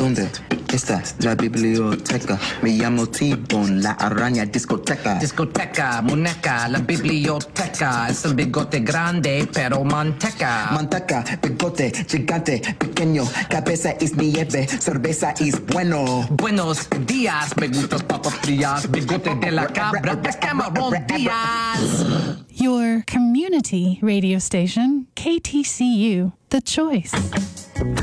¿Dónde está la biblioteca? Me llamo T-Bone, la araña discoteca. Discoteca, muñeca, la biblioteca. Es el bigote grande, pero manteca. Manteca, bigote, gigante, pequeño. Cabeza es nieve, cerveza es bueno. Buenos días, me gustas papas frías. Bigote de la cabra, de Cameron Díaz. Your community radio station, KTCU, The Choice.